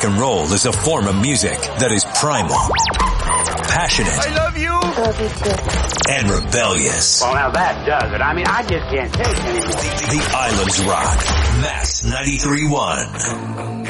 rock and roll is a form of music that is primal, passionate, I love you. Love you too. and rebellious. Well, now that does it. I mean, I just can't take anymore. The Islands Rock. Mass 93.1.